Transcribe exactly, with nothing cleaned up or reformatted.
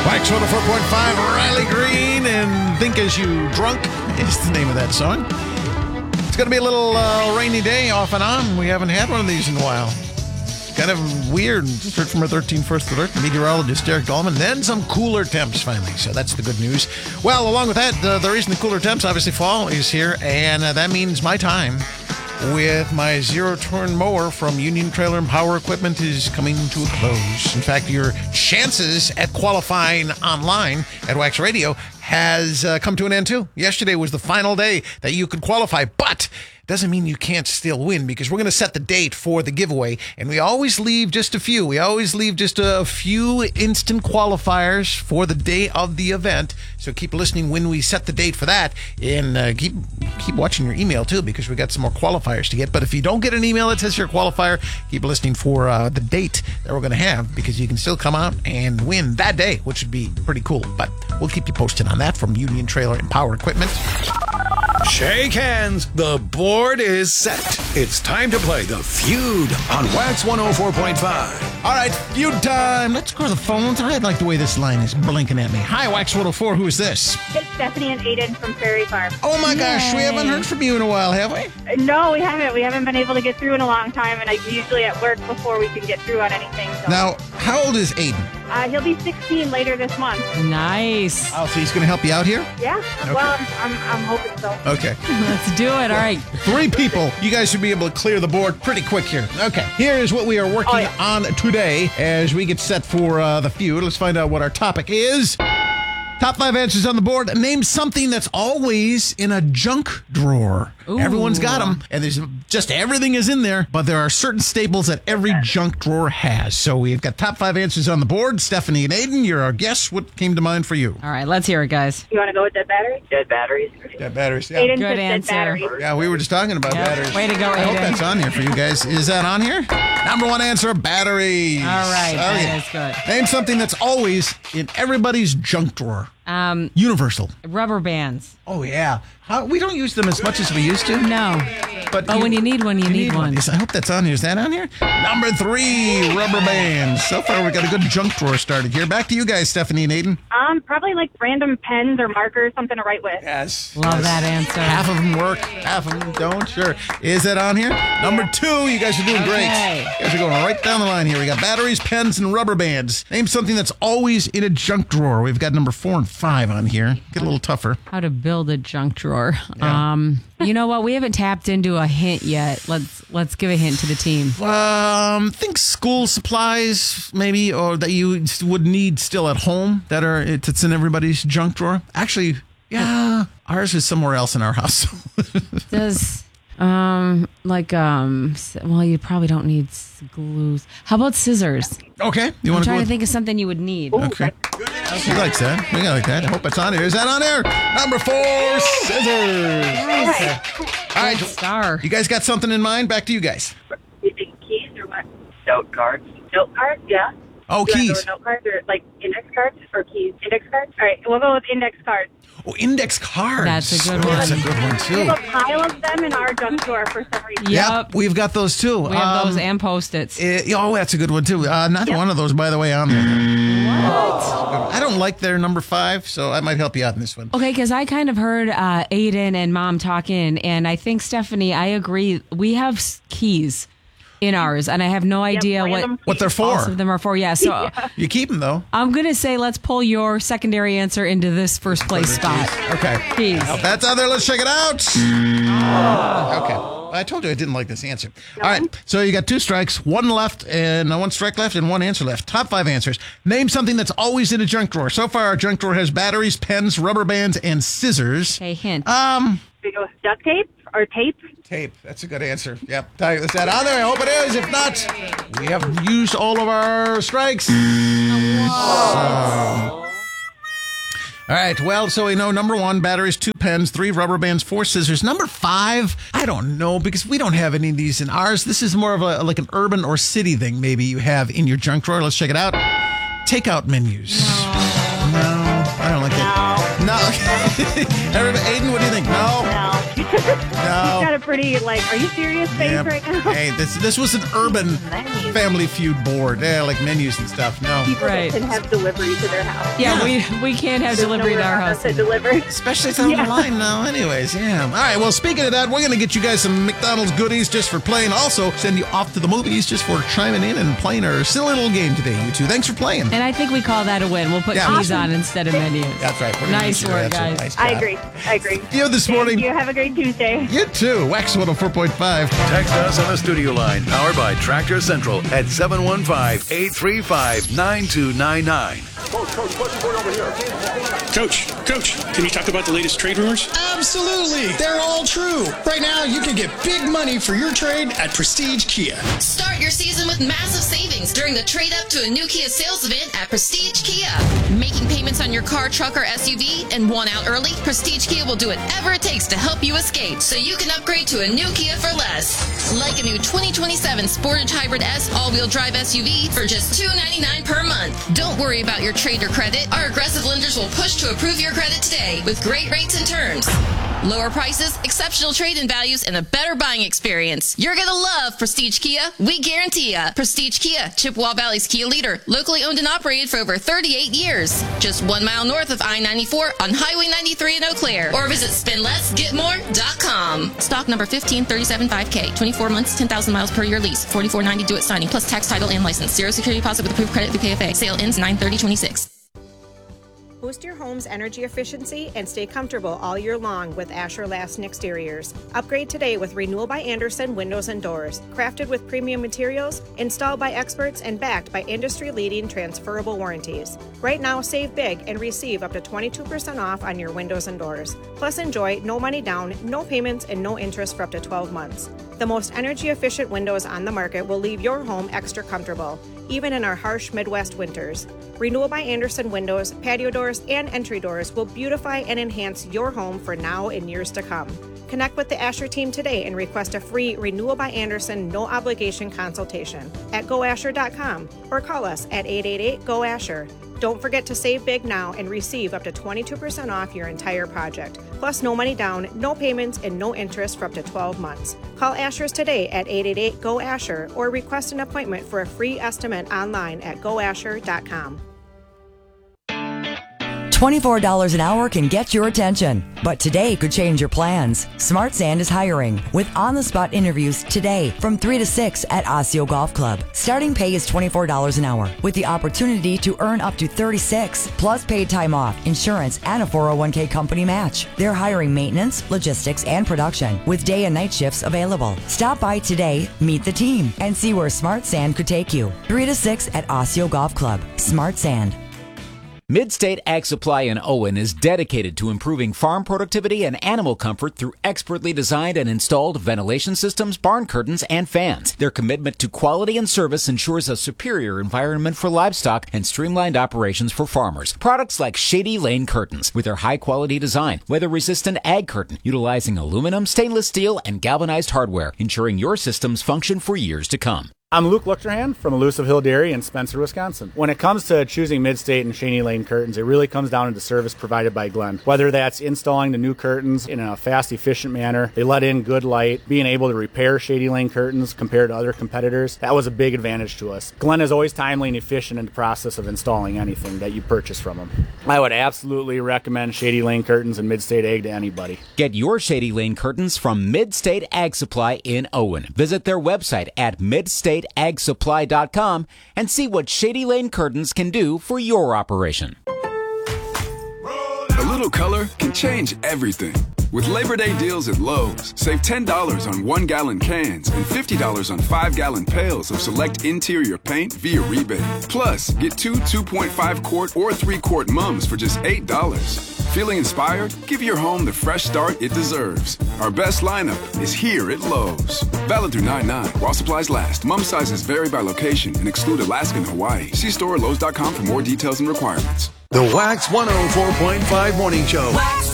Wax one oh four point five, Riley Green, and Think As You Drunk is the name of that song. It's going to be a little uh, rainy day off and on. We haven't had one of these in a while. Kind of weird. Just heard from our thirteen First Alert meteorologist Derek Dahlman. Then some cooler temps finally. So that's the good news. Well, along with that, uh, the reason the cooler temps, obviously fall is here. And uh, that means my time with my zero-turn mower from Union Trailer and Power Equipment is coming to a close. In fact, your chances at qualifying online at Wax Radio has uh, come to an end too. Yesterday was the final day that you could qualify, but doesn't mean you can't still win, because we're going to set the date for the giveaway, and we always leave just a few. We always leave just a few instant qualifiers for the day of the event. So keep listening when we set the date for that, and uh, keep keep watching your email too, because we got some more qualifiers to get. But if you don't get an email that says you're a qualifier, keep listening for uh, the date that we're going to have, because you can still come out and win that day, which would be pretty cool. But we'll keep you posted on that from Union Trailer and Power Equipment. Shake hands. The board is set. It's time to play the Feud on Wax one oh four point five. All right, feud time. Let's go to the phones. I like the way this line is blinking at me. Hi, Wax one oh four. Who is this? It's Stephanie and Aiden from Prairie Farm. Oh, my gosh. We haven't heard from you in a while, have we? No, we haven't. We haven't been able to get through in a long time, and I'm usually at work before we can get through on anything. So. Now, how old is Aiden? Uh, he'll be sixteen later this month. Nice. Oh, so he's going to help you out here? Yeah. Okay. Well, I'm, I'm, I'm hoping so. Okay. Let's do it. All right. Three people. You guys should be able to clear the board pretty quick here. Okay. Here is what we are working Oh, yeah. on today as we get set for uh, the feud. Let's find out what our topic is. Top five answers on the board. Name something that's always in a junk drawer. Ooh. Everyone's got them, and there's just everything is in there, but there are certain staples that every junk drawer has. So we've got top five answers on the board. Stephanie and Aiden, you're our guests. What came to mind for you? All right. Let's hear it, guys. You want to go with dead batteries? Dead batteries. Yeah, batteries. Yeah. Aiden Good said answer. dead batteries. Yeah, we were just talking about Yep. batteries. Way to go, I hope Aiden. that's on here for you guys. Is that on here? Number one answer, batteries. All right. Okay. That is good. Name something that's always in everybody's junk drawer. Um, Universal. rubber bands. Oh, yeah. How, we don't use them as much as we used to. No. But Oh, when you need one, you need one. Yes, I hope that's on here. Is that on here? Number three, rubber bands. So far, we got a good junk drawer started here. Back to you guys, Stephanie and Aiden. Um, probably like random pens or markers, something to write with. Yes. Love that answer. Half of them work, half of them don't. Sure. Is that on here? Number two, you guys are doing great. Okay. You guys are going right down the line here. We got batteries, pens, and rubber bands. Name something that's always in a junk drawer. We've got number four and five on here. Get a little tougher. How to build a junk drawer. Yeah. Um, you know what? We haven't tapped into a hint yet. Let's let's give a hint to the team. Um, think school supplies, maybe, or that you would need still at home that are it's in everybody's junk drawer. Actually, yeah, ours is somewhere else in our house. Does um like um s- well, you probably don't need s- glues. How about scissors? Okay, you I'm want to go? trying to With, think of something you would need. okay. She likes that. We like that. I hope it's on here. Is that on there? Number four, scissors. All right, Star. you guys got something in mind? Back to you guys. You think keys or what? Note cards. Note cards? Yeah. Oh, You wanna go keys. with note cards or like index cards or keys? Index cards? All right, we'll go with index cards. Oh, index cards. That's a good That's one. a good one We too. have a pile of them in our junk drawer for some reason. Yep. We've got those too. We have Um, those and post-its. eh, oh, that's a good one too. Uh, neither one of those, by the way, on there. What? I don't like their number five, so I might help you out in this one. Okay, because I kind of heard uh, Aiden and Mom talking, and I think, Stephanie, I agree. We have s- keys in ours, and I have no idea what random What they're most for? of them are for. Yeah, so You keep them though. I'm going to say let's pull your secondary answer into this first place spot. Okay. Keys. That's out there. Let's check it out. Okay. I told you I didn't like this answer. All right. So you got two strikes, one left, and uh, one strike left, and one answer left. Top five answers. Name something that's always in a junk drawer. So far, our junk drawer has batteries, pens, rubber bands, and scissors. Okay, hint. Um, We go with duct tape or tape. tape. That's a good answer. Yep. Is that on there? I hope it is. If not, we have used all of our strikes. So- All right. Well, so we know number one, batteries, two pens, three rubber bands, four scissors. Number five, I don't know because we don't have any of these in ours. This is more of a like an urban or city thing maybe you have in your junk drawer. Let's check it out. Takeout menus. No, I don't like that. No. Aiden, what do you think? No? No. No. He's got a pretty, like, are you serious face Yeah. right now? Hey, this this was an urban Menus. Family Feud board. Yeah, like menus and stuff. No. People Right. that can have delivery to their house. Yeah, we we can't have There's delivery in nowhere our on house. us to deliver. Especially if it's online now, anyways. Yeah. All right. Well, speaking of that, we're going to get you guys some McDonald's goodies just for playing. Also, send you off to the movies just for chiming in and playing our silly little game today, you two. Thanks for playing. And I think we call that a win. We'll put Yeah. keys on instead of menus. That's right. We're gonna Nice make sure work, that's a guys. nice I job. agree. I agree. You this Thank morning. you. Have a great Tuesday. You too. Wax one oh four point five. Text us on the studio line, powered by Tractor Central at seven one five, eight three five, nine two nine nine. Coach, Coach, can you talk about the latest trade rumors? Absolutely. They're all true. Right now, you can get big money for your trade at Prestige Kia. Start your season with massive savings during the trade up to a new Kia sales event at Prestige Kia. Making payments on your car, truck, or S U V and want out early? Prestige Kia will do whatever it takes to help you escape so you can upgrade to a new Kia for less. Like a new twenty twenty-seven Sportage Hybrid S all-wheel drive S U V for just two hundred ninety-nine dollars per month. Don't worry about your trade or credit. Our aggressive lenders will push to approve your credit today with great rates and terms. Lower prices, exceptional trade-in values, and a better buying experience. You're going to love Prestige Kia. We guarantee ya. Prestige Kia, Chippewa Valley's Kia leader. Locally owned and operated for over thirty-eight years. Just one mile north of I ninety-four on Highway ninety-three in Eau Claire. Or visit spend less get more dot com. Stock number fifteen thirty-seven five K. twenty-four months, ten thousand miles per year lease. forty-four ninety do it signing, plus tax, title, and license. Zero security deposit with approved credit through K F A. Sale ends nine thirty twenty-six. Boost your home's energy efficiency and stay comfortable all year long with Asher Lasten Exteriors. Upgrade today with Renewal by Andersen Windows and Doors. Crafted with premium materials, installed by experts, and backed by industry-leading transferable warranties. Right now, save big and receive up to twenty-two percent off on your windows and doors. Plus, enjoy no money down, no payments, and no interest for up to twelve months. The most energy-efficient windows on the market will leave your home extra comfortable, even in our harsh Midwest winters. Renewal by Andersen windows, patio doors, and entry doors will beautify and enhance your home for now and years to come. Connect with the Asher team today and request a free Renewal by Andersen no-obligation consultation at go asher dot com or call us at eight eight eight, G O, ASHER. Don't forget to save big now and receive up to twenty-two percent off your entire project. Plus, no money down, no payments, and no interest for up to twelve months. Call Asher's today at eight eight eight, G O, ASHER or request an appointment for a free estimate online at go asher dot com. twenty-four dollars an hour can get your attention, but today could change your plans. Smart Sand is hiring with on-the-spot interviews today from three to six at Osseo Golf Club. Starting pay is twenty-four dollars an hour with the opportunity to earn up to thirty-six dollars plus paid time off, insurance, and a four oh one k company match. They're hiring maintenance, logistics, and production with day and night shifts available. Stop by today, meet the team, and see where Smart Sand could take you. three to six at Osseo Golf Club. Smart Sand. Midstate Ag Supply in Owen is dedicated to improving farm productivity and animal comfort through expertly designed and installed ventilation systems, barn curtains, and fans. Their commitment to quality and service ensures a superior environment for livestock and streamlined operations for farmers. Products like Shady Lane Curtains with their high-quality design, weather-resistant ag curtain utilizing aluminum, stainless steel, and galvanized hardware, ensuring your systems function for years to come. I'm Luke Luchterhan from Elusive Hill Dairy in Spencer, Wisconsin. When it comes to choosing Midstate and Shady Lane curtains, it really comes down to the service provided by Glenn. Whether that's installing the new curtains in a fast, efficient manner, they let in good light, being able to repair Shady Lane curtains compared to other competitors, that was a big advantage to us. Glenn is always timely and efficient in the process of installing anything that you purchase from him. I would absolutely recommend Shady Lane curtains and Midstate Ag to anybody. Get your Shady Lane curtains from Midstate Ag Supply in Owen. Visit their website at midstate ag supply dot com and see what Shady Lane Curtains can do for your operation. A little color can change everything. With Labor Day deals at Lowe's, save ten dollars on one-gallon cans and fifty dollars on five-gallon pails of select interior paint via rebate. Plus, get two two point five quart or three quart mums for just eight dollars. Feeling inspired? Give your home the fresh start it deserves. Our best lineup is here at Lowe's. Valid through nine nine while supplies last. Mum sizes vary by location and exclude Alaska and Hawaii. See store at lowes dot com for more details and requirements. The Wax one oh four point five Morning Show. Wax